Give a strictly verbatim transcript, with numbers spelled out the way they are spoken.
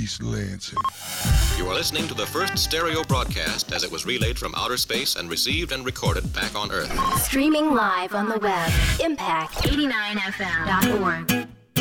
East Lansing. You are listening to the first stereo broadcast as it was relayed from outer space and received and recorded back on Earth. Streaming live on the web. impact eighty-nine f m dot org.